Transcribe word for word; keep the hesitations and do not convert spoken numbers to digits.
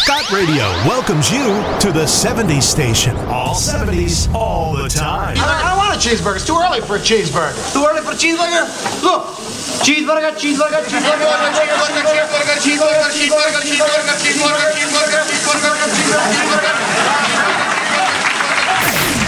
Scott Radio welcomes you to the seventies station. All seventies, all the time. I don't want a cheeseburger. It's too early for a cheeseburger. Too early for a cheeseburger? Look. Cheeseburger, cheeseburger, cheeseburger, cheeseburger, cheeseburger, cheeseburger, cheeseburger, cheeseburger, cheeseburger,